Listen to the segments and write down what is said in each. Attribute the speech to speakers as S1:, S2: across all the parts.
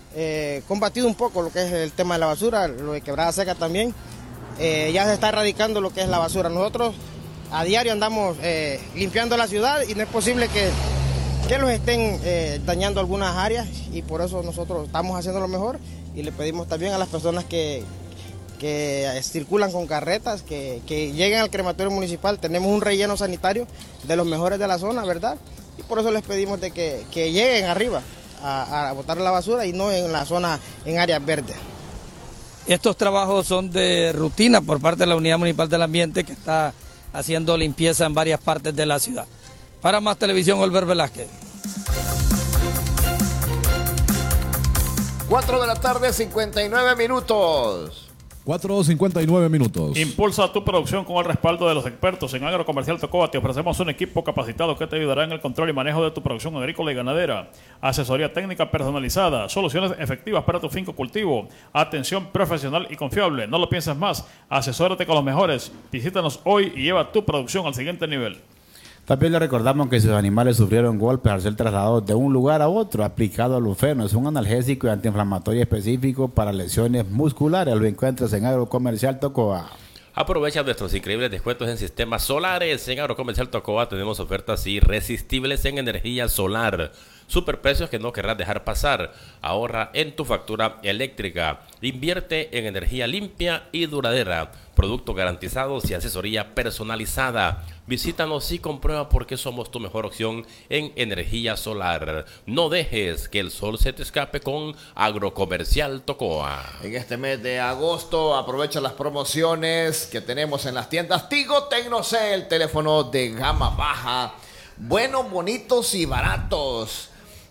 S1: combatido un poco lo que es el tema de la basura, lo de Quebrada Seca también. Ya se está erradicando lo que es la basura. Nosotros a diario andamos limpiando la ciudad y no es posible que los estén dañando algunas áreas, y por eso nosotros estamos haciendo lo mejor y le pedimos también a las personas que circulan con carretas que lleguen al crematorio municipal. Tenemos un relleno sanitario de los mejores de la zona, ¿verdad? Y por eso les pedimos de que lleguen arriba a botar la basura y no en la zona, en áreas verdes.
S2: Estos trabajos son de rutina por parte de la Unidad Municipal del Ambiente, que está haciendo limpieza en varias partes de la ciudad. Para Más Televisión, Olver Velázquez.
S3: 4 de la tarde, 59 minutos.
S4: 4:59.
S5: Impulsa tu producción con el respaldo de los expertos. En Agrocomercial Tocoa te ofrecemos un equipo capacitado que te ayudará en el control y manejo de tu producción agrícola y ganadera. Asesoría técnica personalizada, soluciones efectivas para tu finco cultivo, atención profesional y confiable. No lo pienses más, asesórate con los mejores. Visítanos hoy y lleva tu producción al siguiente nivel.
S6: También le recordamos que sus animales sufrieron golpes al ser trasladados de un lugar a otro. Aplicado al Lufeno, es un analgésico y antiinflamatorio específico para lesiones musculares. Lo encuentras en Agrocomercial Tocoa.
S7: Aprovecha nuestros increíbles descuentos en sistemas solares. En Agrocomercial Tocoa tenemos ofertas irresistibles en energía solar. Superprecios que no querrás dejar pasar. Ahorra en tu factura eléctrica. Invierte en energía limpia y duradera. Productos garantizados y asesoría personalizada. Visítanos y comprueba por qué somos tu mejor opción en energía solar. No dejes que el sol se te escape con Agrocomercial Tocoa.
S3: En este mes de agosto aprovecha las promociones que tenemos en las tiendas Tigo Tecnocel, teléfono de gama baja, buenos, bonitos y baratos,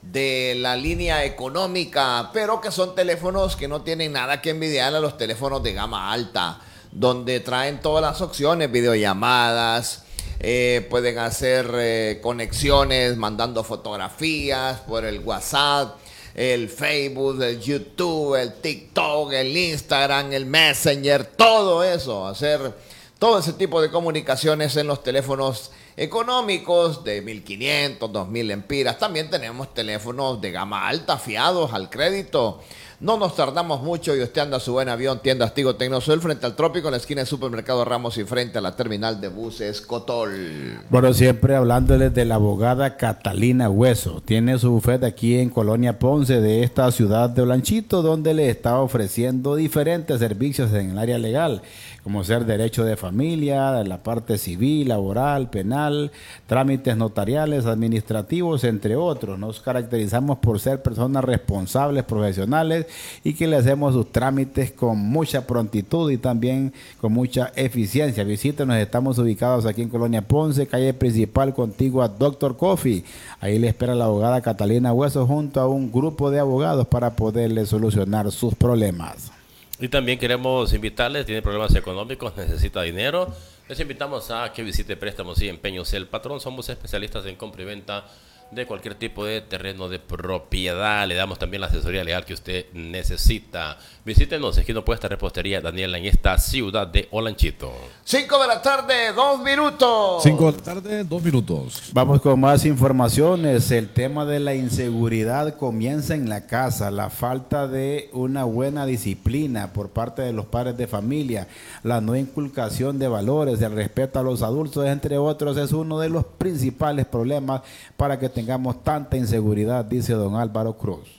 S3: de la línea económica, pero que son teléfonos que no tienen nada que envidiar a los teléfonos de gama alta, donde traen todas las opciones, videollamadas, pueden hacer conexiones mandando fotografías por el WhatsApp, el Facebook, el YouTube, el TikTok, el Instagram, el Messenger, todo eso, hacer todo ese tipo de comunicaciones en los teléfonos económicos de 1.500, 2.000 lempiras. También tenemos teléfonos de gama alta, fiados al crédito. No nos tardamos mucho y usted anda a su buen avión. Tiendas Tigo Tecnosol frente al Trópico, en la esquina del Supermercado Ramos y frente a la terminal de buses Cotol.
S6: Bueno, siempre hablándoles de la abogada Catalina Hueso. Tiene su bufete aquí en Colonia Ponce de esta ciudad de Olanchito, donde le está ofreciendo diferentes servicios en el área legal, como ser derecho de familia, la parte civil, laboral, penal, trámites notariales, administrativos, entre otros. Nos caracterizamos por ser personas responsables, profesionales, y que le hacemos sus trámites con mucha prontitud y también con mucha eficiencia. Visítenos, estamos ubicados aquí en Colonia Ponce, calle principal, contigua a Dr. Coffee. Ahí le espera la abogada Catalina Hueso junto a un grupo de abogados para poderle solucionar sus problemas.
S7: Y también queremos invitarles, tiene problemas económicos, necesita dinero. Les invitamos a que visite Préstamos y Empeños El Patrón. Somos especialistas en compra y venta de cualquier tipo de terreno de propiedad. Le damos también la asesoría legal que usted necesita. Visítenos, esquina opuesta Repostería Daniela, en esta ciudad de Olanchito.
S3: 5 de la tarde, 2 minutos.
S4: 5 de la tarde, 2 minutos.
S6: Vamos con más informaciones. El tema de la inseguridad comienza en la casa. La falta de una buena disciplina por parte de los padres de familia, la no inculcación de valores, el respeto a los adultos, entre otros, es uno de los principales problemas para que tengamos tanta inseguridad, dice don Álvaro Cruz.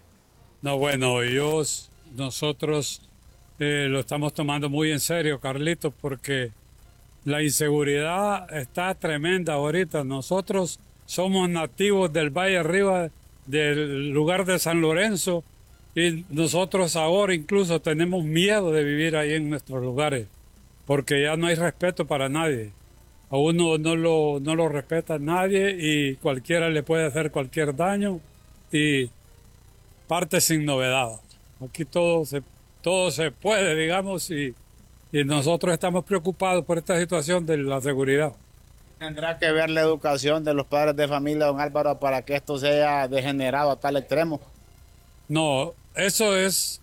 S8: No, bueno, nosotros lo estamos tomando muy en serio, Carlitos, porque la inseguridad está tremenda ahorita. Nosotros somos nativos del Valle Arriba, del lugar de San Lorenzo, y nosotros ahora incluso tenemos miedo de vivir ahí en nuestros lugares, porque ya no hay respeto para nadie. A uno no lo respeta nadie y cualquiera le puede hacer cualquier daño y parte sin novedad. Aquí todo se puede, digamos, y nosotros estamos preocupados por esta situación de la seguridad.
S9: ¿Tendrá que ver la educación de los padres de familia, don Álvaro, para que esto sea degenerado a tal extremo?
S8: No, eso es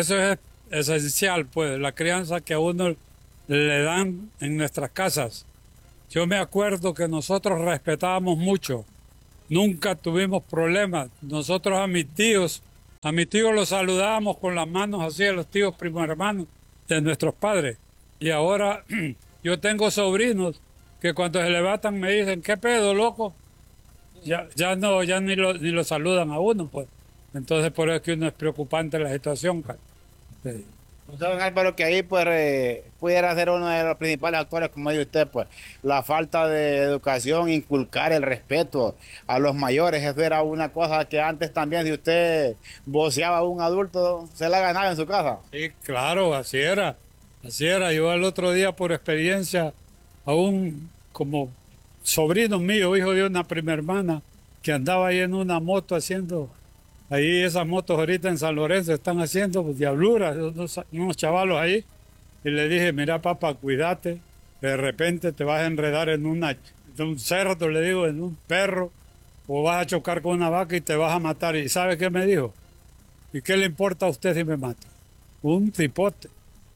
S8: esencial, pues, la crianza que a uno le dan en nuestras casas. Yo me acuerdo que nosotros respetábamos mucho, nunca tuvimos problemas. Nosotros a mis tíos A mis tíos los saludábamos con las manos así, a los tíos primos hermanos de nuestros padres. Y ahora yo tengo sobrinos que cuando se levantan me dicen, ¿qué pedo, loco? Ya ni lo saludan a uno, pues. Entonces por eso es que uno es preocupante la situación. Sí.
S9: Don Álvaro, que ahí pues pudiera ser uno de los principales actores, como dice usted, pues la falta de educación, inculcar el respeto a los mayores. Eso era una cosa que antes también, si usted voceaba a un adulto, se la ganaba en su casa.
S8: Sí, claro, así era. Yo el otro día, por experiencia, a un como sobrino mío, hijo de una prima hermana, que andaba ahí en una moto haciendo... Ahí esas motos ahorita en San Lorenzo están haciendo pues, diabluras, unos chavalos ahí. Y le dije, mira papá, cuídate, de repente te vas a enredar en un cerdo, le digo, en un perro, o vas a chocar con una vaca y te vas a matar. ¿Y sabe qué me dijo? ¿Y qué le importa a usted si me mata? Un cipote.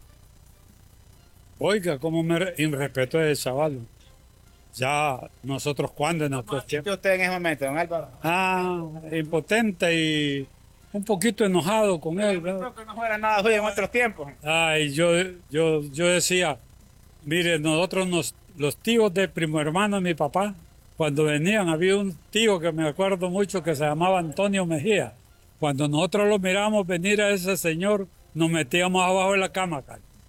S8: Oiga, cómo me irrespeto ese chaval. Ya nosotros cuando en nuestros tiempos.
S9: ¿Usted en ese momento, don Álvaro?
S8: Impotente y un poquito enojado con él.
S9: Creo que no fuera nada suyo en otros tiempos.
S8: Ay, yo decía, mire, nosotros los tíos de primo hermano de mi papá, cuando venían, había un tío que me acuerdo mucho que se llamaba Antonio Mejía. Cuando nosotros lo mirábamos venir a ese señor, nos metíamos abajo de la cama,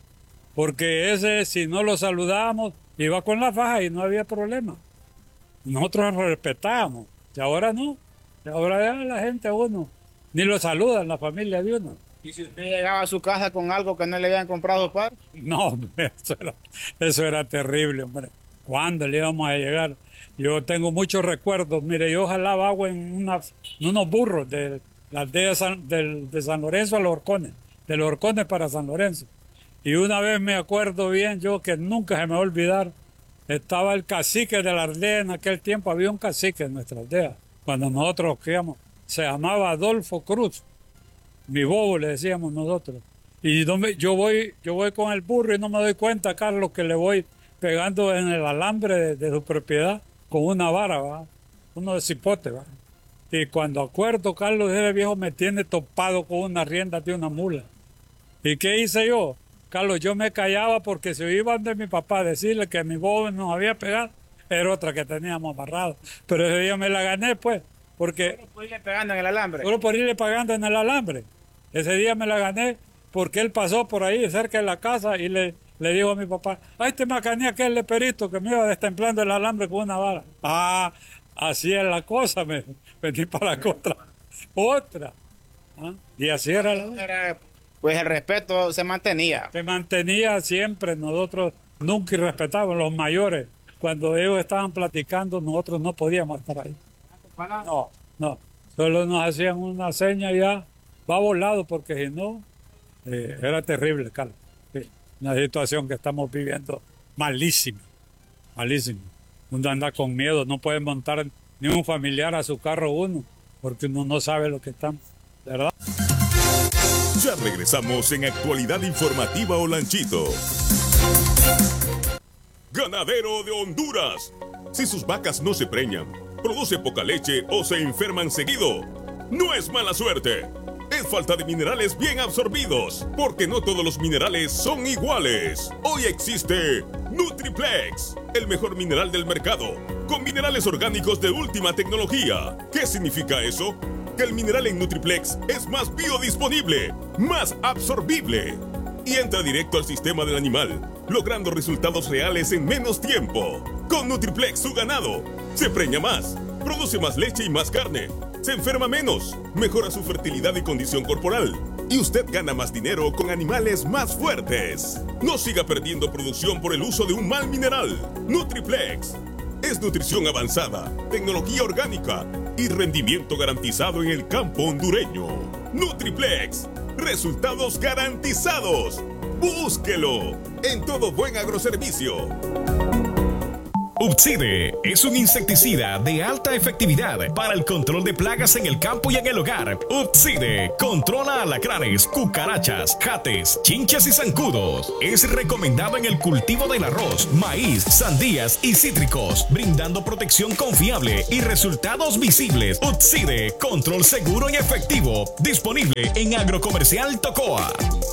S8: porque ese, si no lo saludábamos, iba con la faja y no había problema. Nosotros lo respetábamos. Y ahora no. Y ahora ya la gente a uno ni lo saludan, la familia de uno.
S9: ¿Y si usted llegaba a su casa con algo que no le habían comprado, padre?
S8: No, hombre, eso era terrible, hombre. ¿Cuándo le íbamos a llegar? Yo tengo muchos recuerdos. Mire, yo jalaba agua en unos burros de la aldea de San Lorenzo a Los Horcones. De Los Horcones para San Lorenzo. Y una vez me acuerdo bien yo que nunca se me va a olvidar, estaba el cacique de la aldea en aquel tiempo, había un cacique en nuestra aldea, cuando nosotros íbamos, se llamaba Adolfo Cruz, mi bobo le decíamos nosotros. Y yo voy con el burro y no me doy cuenta, Carlos, que le voy pegando en el alambre de su propiedad con una vara, ¿va? Uno de cipote, ¿va? Y cuando acuerdo, Carlos, ese viejo me tiene topado con una rienda de una mula. ¿Y qué hice yo? Carlos, yo me callaba porque si iban de mi papá a decirle que mi bobo nos había pegado, era otra que teníamos amarrado. Pero ese día me la gané, pues, porque...
S9: ¿Solo por irle pegando en el alambre?
S8: Solo por irle pegando en el alambre. Ese día me la gané porque él pasó por ahí cerca de la casa y le dijo a mi papá, ¡ay, te macané aquel leperito que me iba destemplando el alambre con una vara! Ah, así es la cosa, me vení para la contra. Otra. ¿Ah? Y así era la...
S9: Pues el respeto se mantenía.
S8: Se mantenía siempre. Nosotros nunca irrespetábamos los mayores. Cuando ellos estaban platicando, nosotros no podíamos estar ahí. No. Solo nos hacían una seña y ya va volado, porque si no, era terrible, Carlos. Sí, una situación que estamos viviendo malísima. Uno anda con miedo, no puede montar ni un familiar a su carro uno, porque uno no sabe lo que están, ¿verdad?
S10: Ya regresamos en Actualidad Informativa Olanchito. Ganadero de Honduras. Si sus vacas no se preñan, producen poca leche o se enferman seguido, no es mala suerte. Es falta de minerales bien absorbidos, porque no todos los minerales son iguales. Hoy existe Nutriplex, el mejor mineral del mercado, con minerales orgánicos de última tecnología. ¿Qué significa eso? Que el mineral en Nutriplex es más biodisponible, más absorbible y entra directo al sistema del animal, logrando resultados reales en menos tiempo. Con Nutriplex su ganado se preña más, produce más leche y más carne, se enferma menos, mejora su fertilidad y condición corporal, y usted gana más dinero con animales más fuertes. No siga perdiendo producción por el uso de un mal mineral. Nutriplex es nutrición avanzada, tecnología orgánica y rendimiento garantizado en el campo hondureño. Nutriplex, resultados garantizados. Búsquelo en todo buen agroservicio.
S11: Upside es un insecticida de alta efectividad para el control de plagas en el campo y en el hogar. Upside controla alacranes, cucarachas, jates, chinchas y zancudos. Es recomendado en el cultivo del arroz, maíz, sandías y cítricos, brindando protección confiable y resultados visibles. Upside, control seguro y efectivo. Disponible en Agrocomercial Tocoa.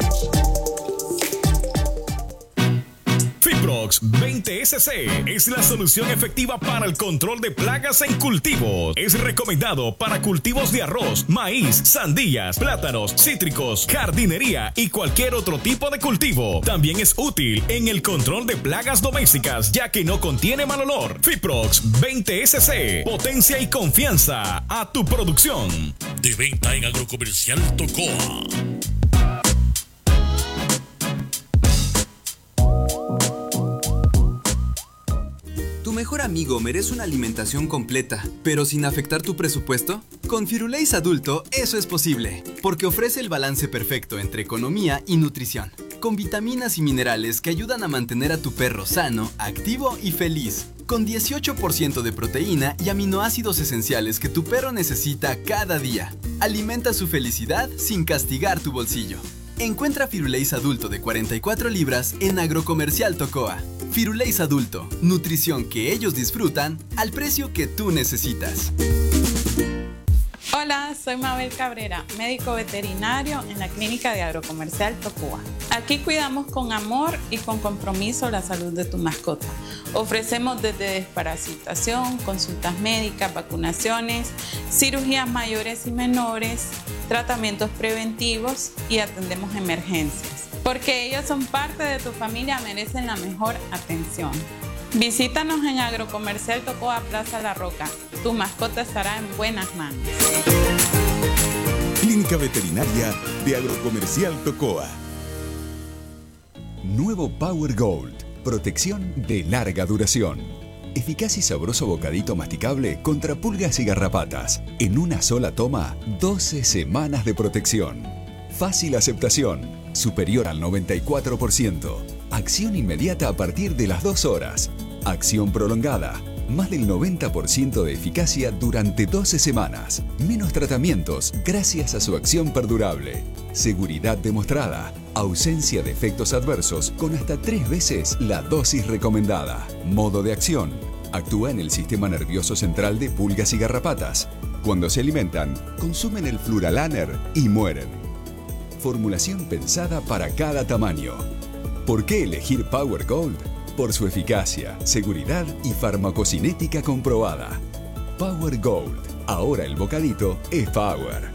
S11: Fiprox 20SC es la solución efectiva para el control de plagas en cultivos. Es recomendado para cultivos de arroz, maíz, sandías, plátanos, cítricos, jardinería y cualquier otro tipo de cultivo. También es útil en el control de plagas domésticas, ya que no contiene mal olor. Fiprox 20SC, potencia y confianza a tu producción.
S12: De venta en Agrocomercial Tocoa.
S13: Tu mejor amigo merece una alimentación completa, pero sin afectar tu presupuesto. Con Firulais Adulto eso es posible, porque ofrece el balance perfecto entre economía y nutrición, con vitaminas y minerales que ayudan a mantener a tu perro sano, activo y feliz, con 18% de proteína y aminoácidos esenciales que tu perro necesita cada día. Alimenta su felicidad sin castigar tu bolsillo. Encuentra Firulais Adulto de 44 libras en Agrocomercial Tocoa. Firulais Adulto, nutrición que ellos disfrutan al precio que tú necesitas.
S14: Hola, soy Mabel Cabrera, médico veterinario en la clínica de Agrocomercial Tocoa. Aquí cuidamos con amor y con compromiso la salud de tu mascota. Ofrecemos desde desparasitación, consultas médicas, vacunaciones, cirugías mayores y menores, tratamientos preventivos y atendemos emergencias. Porque ellos son parte de tu familia, merecen la mejor atención. Visítanos en Agrocomercial Tocoa Plaza La Roca. Tu mascota estará en buenas manos.
S15: Clínica Veterinaria de Agrocomercial Tocoa. Nuevo Power Gold. Protección de larga duración. Eficaz y sabroso bocadito masticable contra pulgas y garrapatas. En una sola toma, 12 semanas de protección. Fácil aceptación. Superior al 94%. Acción inmediata a partir de las 2 horas. Acción prolongada. Más del 90% de eficacia durante 12 semanas. Menos tratamientos gracias a su acción perdurable. Seguridad demostrada. Ausencia de efectos adversos con hasta 3 veces la dosis recomendada. Modo de acción. Actúa en el sistema nervioso central de pulgas y garrapatas. Cuando se alimentan, consumen el Fluralaner y mueren. Formulación pensada para cada tamaño. ¿Por qué elegir Power Gold? Por su eficacia, seguridad y farmacocinética comprobada. Power Gold. Ahora el bocadito es Power.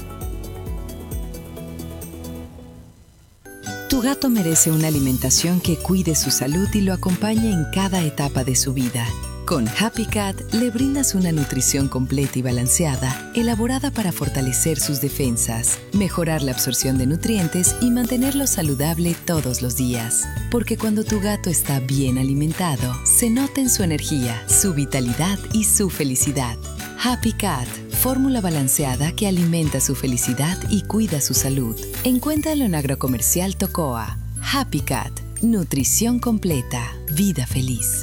S16: Tu gato merece una alimentación que cuide su salud y lo acompañe en cada etapa de su vida. Con Happy Cat le brindas una nutrición completa y balanceada, elaborada para fortalecer sus defensas, mejorar la absorción de nutrientes y mantenerlo saludable todos los días. Porque cuando tu gato está bien alimentado, se nota en su energía, su vitalidad y su felicidad. Happy Cat, fórmula balanceada que alimenta su felicidad y cuida su salud. Encuéntralo en Agrocomercial Tocoa. Happy Cat, nutrición completa, vida feliz.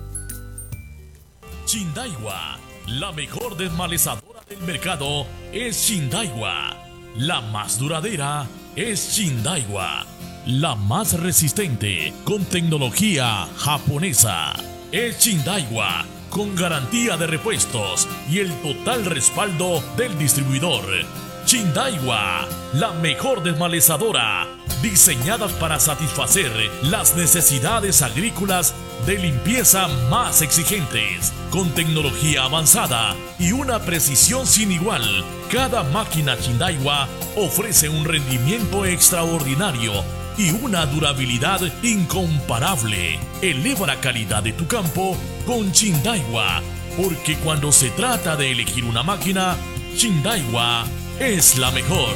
S12: Chindaiwa, la mejor desmalezadora del mercado es Chindaiwa. La más duradera es Chindaiwa. La más resistente con tecnología japonesa es Chindaiwa, con garantía de repuestos y el total respaldo del distribuidor. Chindaiwa, la mejor desmalezadora, diseñadas para satisfacer las necesidades agrícolas de limpieza más exigentes, con tecnología avanzada y una precisión sin igual. Cada máquina Chindaiwa ofrece un rendimiento extraordinario y una durabilidad incomparable. Eleva la calidad de tu campo con Chindaiwa, porque cuando se trata de elegir una máquina, Chindaiwa es la mejor.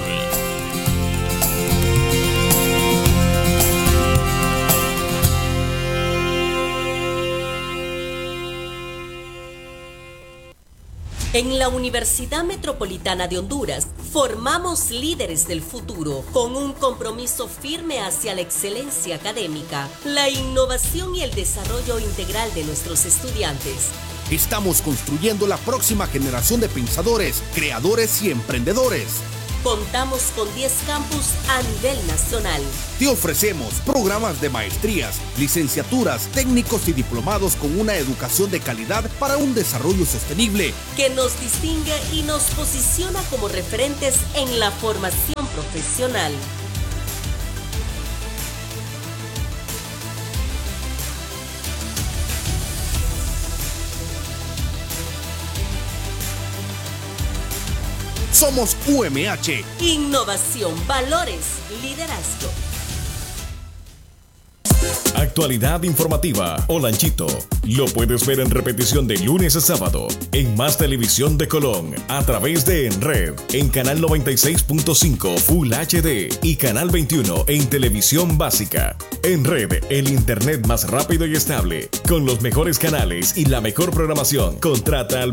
S17: En la Universidad Metropolitana de Honduras formamos líderes del futuro con un compromiso firme hacia la excelencia académica, la innovación y el desarrollo integral de nuestros estudiantes.
S18: Estamos construyendo la próxima generación de pensadores, creadores y emprendedores.
S17: Contamos con 10 campus a nivel nacional.
S18: Te ofrecemos programas de maestrías, licenciaturas, técnicos y diplomados con una educación de calidad para un desarrollo sostenible
S17: que nos distingue y nos posiciona como referentes en la formación profesional.
S18: Somos UMH.
S17: Innovación, valores, liderazgo.
S11: Actualidad informativa Olanchito. Lo puedes ver en repetición de lunes a sábado en Más Televisión de Colón a través de En Red, en canal 96.5 Full HD y canal 21 en televisión básica. En Red, el internet más rápido y estable, con los mejores canales y la mejor programación. Contrata al